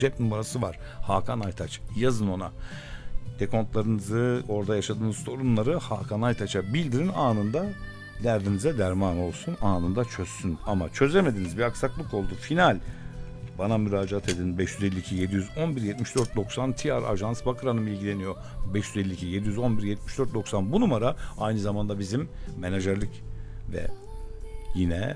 cep numarası var. Hakan Aytaç. Yazın ona. Dekontlarınızı, orada yaşadığınız sorunları Hakan Aytaç'a bildirin, anında derdinize derman olsun, anında çözsün. Ama çözemediniz, bir aksaklık oldu, final, bana müracaat edin. 552 711 74 90 TR Ajans Bakır Hanım ilgileniyor. 552 711 74 90 bu numara aynı zamanda bizim menajerlik ve yine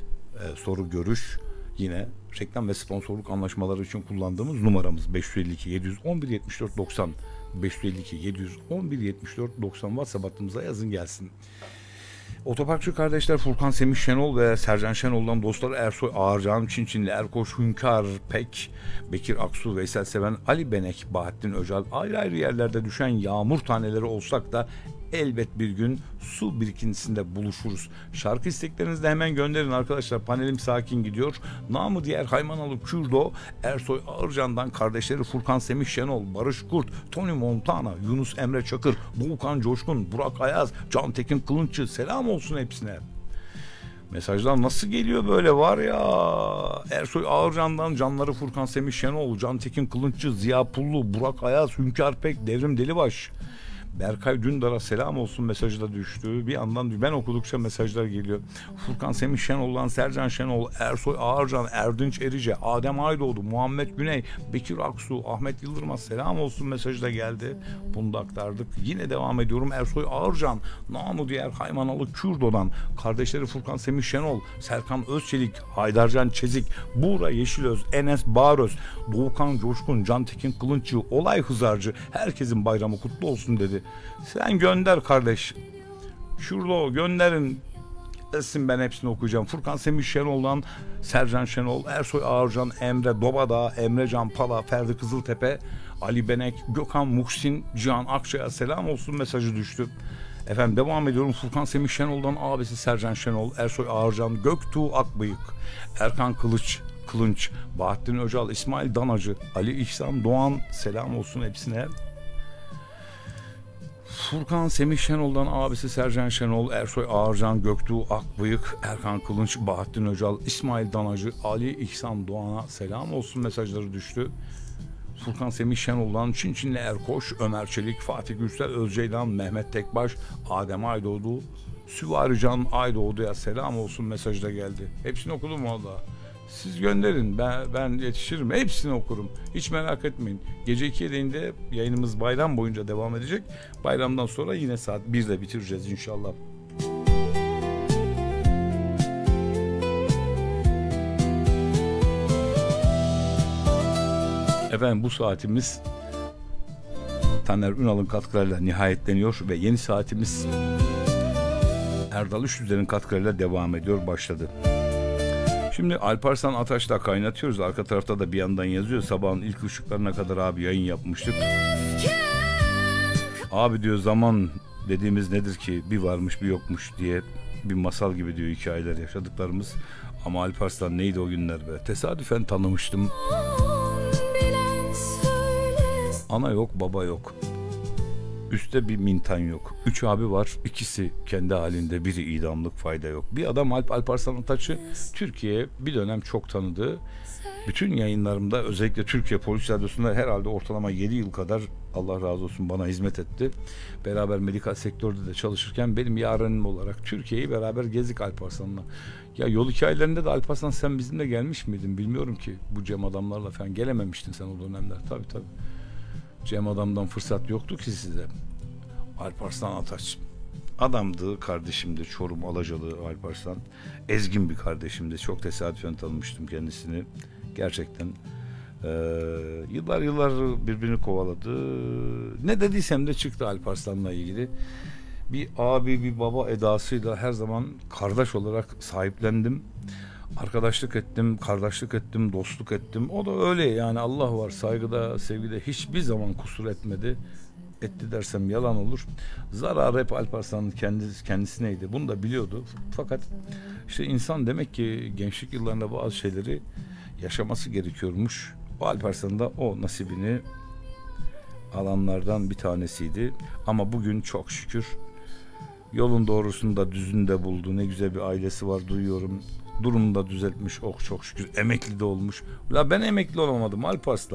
soru görüş, yine reklam ve sponsorluk anlaşmaları için kullandığımız numaramız. 552 711 74 90 552 711 74 90 WhatsApp hattımıza yazın gelsin. Otoparkçı kardeşler Furkan Semih Şenol ve Sercan Şenol'dan dostlar Ersoy Ağırcan, Çinçinli Erkoç, Hünkar Pek, Bekir Aksu, Veysel Seven, Ali Benek, Bahattin Öcal, ayrı ayrı yerlerde düşen yağmur taneleri olsak da elbet bir gün su birikintisinde buluşuruz. Şarkı isteklerinizi de hemen gönderin arkadaşlar. Panelim sakin gidiyor. Namı diğer Haymanalı Kürdo, Ersoy Ağırcan'dan kardeşleri Furkan Semih Şenol, Barış Kurt, Tony Montana, Yunus Emre Çakır, Volkan Coşkun, Burak Ayaz, Can Tekin Kılınççı, selam olsun hepsine. Mesajlar nasıl geliyor böyle var ya. Ersoy Ağırcan'dan canları Furkan Semih Şenol, Can Tekin Kılınççı, Ziya Pullu, Burak Ayaz, Hünkar Pek, Devrim Delibaş. Berkay Dündar'a selam olsun mesajı da düştü. Bir yandan ben okudukça mesajlar geliyor. Furkan Semih Şenol'dan Sercan Şenol, Ersoy Ağırcan, Erdinç Erice, Adem Aydoğdu, Muhammed Güney, Bekir Aksu, Ahmet Yıldırmaz selam olsun mesajı da geldi. Bunu da aktardık. Yine devam ediyorum. Ersoy Ağırcan, namı diğer Haymanalı Kürdo'dan kardeşleri Furkan Semih Şenol, Serkan Özçelik, Haydarcan Çezik, Buğra Yeşilöz, Enes Bağröz, Doğukan Coşkun, Can Tekin Kılınççı, Olay Hızarcı, herkesin bayramı kutlu olsun dedi. Sen gönder kardeş. Şurada gönderin. Gelsin, ben hepsini okuyacağım. Furkan Semih Şenol'dan Sercan Şenol, Ersoy Ağırcan, Emre Dobada, Emre Can Pala, Ferdi Kızıltepe, Ali Benek, Gökhan Muhsin, Cihan Akçay'a selam olsun mesajı düştü. Efendim devam ediyorum. Furkan Semih Şenol'dan abisi Sercan Şenol, Ersoy Ağırcan, Göktuğ Akbıyık, Erkan Kılınç, Bahattin Öcal, İsmail Danacı, Ali İhsan Doğan selam olsun hepsine. Furkan Semih Şenol'dan abisi Sercan Şenol, Ersoy Ağırcan, Göktuğ Akbıyık, Erkan Kılınç, Bahattin Öcal, İsmail Danacı, Ali İhsan Doğan'a selam olsun mesajları düştü. Furkan Semih Şenol'dan Çinçinli Erkoç, Ömer Çelik, Fatih Gürsel Özceylan, Mehmet Tekbaş, Adem Aydoğdu, Süvarican Aydoğdu'ya selam olsun mesajı da geldi. Hepsini okudum valla. Siz gönderin, ben yetişirim, hepsini okurum, hiç merak etmeyin. Gece 2'ye değinde yayınımız bayram boyunca devam edecek. Bayramdan sonra yine saat 1'de bitireceğiz inşallah. Efendim bu saatimiz Taner Ünal'ın katkılarıyla nihayetleniyor ve yeni saatimiz Erdal Üçlüler'in katkılarıyla devam ediyor, başladı. Şimdi Alparslan Ataş'la kaynatıyoruz. Arka tarafta da bir yandan yazıyor. Sabahın ilk ışıklarına kadar abi yayın yapmıştık. Abi diyor zaman dediğimiz nedir ki, bir varmış bir yokmuş diye bir masal gibi diyor hikayeler yaşadıklarımız. Ama Alparslan neydi o günler be. Tesadüfen tanımıştım. Ana yok baba yok. Üste bir mintan yok. 3 abi var. İkisi kendi halinde, biri idamlık, fayda yok. Bir adam Alparslan Ataç'ı Türkiye bir dönem çok tanıdı. Bütün yayınlarımda, özellikle Türkiye Polis Radyosu'nda herhalde ortalama 7 yıl kadar, Allah razı olsun, bana hizmet etti. Beraber medikal sektörde de çalışırken benim yarenim olarak Türkiye'yi beraber gezdik Alparslan'la. Ya yol hikayelerinde de Alparslan sen bizimle gelmiş miydin bilmiyorum ki. Bu Cem adamlarla falan gelememiştin sen o dönemler. Tabii. Cem adamdan fırsat yoktu ki size. Alparslan Ataç adamdı, kardeşimdi. Çorum Alacalı Alparslan. Ezgin bir kardeşimdi. Çok tesadüfen tanımıştım kendisini. Gerçekten yıllar birbirini kovaladı. Ne dediysem de çıktı Alparslan'la ilgili. Bir abi, bir baba edasıyla her zaman kardeş olarak sahiplendim. Arkadaşlık ettim, kardeşlik ettim, dostluk ettim. O da öyle yani, Allah var, saygıda, sevgide hiçbir zaman kusur etmedi. Etti dersem yalan olur. Zarar hep Alparslan'ın kendisineydi. Bunu da biliyordu. Fakat işte insan demek ki gençlik yıllarında bazı şeyleri yaşaması gerekiyormuş. O Alparslan da o nasibini alanlardan bir tanesiydi. Ama bugün çok şükür yolun doğrusunda, düzünde buldu. Ne güzel bir ailesi var, duyuyorum. Durumunu da düzeltmiş. Oh çok şükür. Emekli de olmuş. La ben emekli olamadım Alparslan.